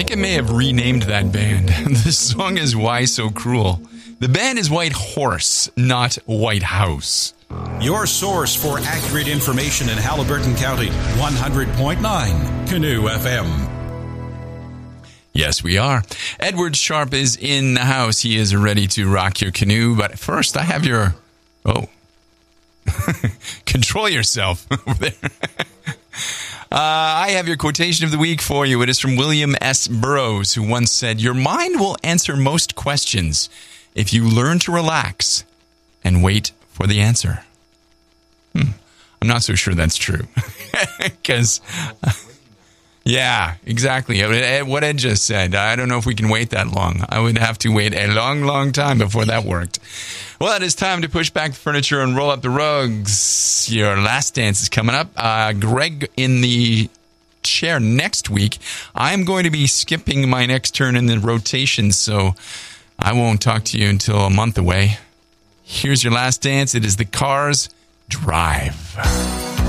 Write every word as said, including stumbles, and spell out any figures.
think I may have renamed that band. The song is Why So Cruel. The band is White Horse, not White House. Your source for accurate information in Haliburton County, one hundred point nine Canoe F M. Yes, we are. Edward Sharp is in the house. He is ready to rock your canoe. But first, I have your... Oh. Control yourself over there. uh, I have your quotation of the week for you. It is from William S. Burroughs, who once said, "Your mind will answer most questions if you learn to relax and wait for the answer." Hmm. I'm not so sure that's true. Because... Yeah, exactly. What Ed just said. I don't know if we can wait that long. I would have to wait a long, long time before that worked. Well, it is time to push back the furniture and roll up the rugs. Your last dance is coming up. Uh, Greg in the chair next week. I'm going to be skipping my next turn in the rotation, so I won't talk to you until a month away. Here's your last dance. It is the Cars Drive.